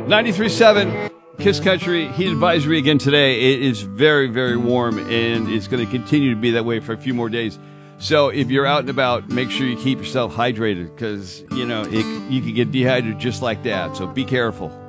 93.7 Kiss Country heat advisory again today. It is very, very warm, and it's going to continue to be that way for a few more days. So if you're out and about, make sure you keep yourself hydrated because, you can get dehydrated just like that. So be careful.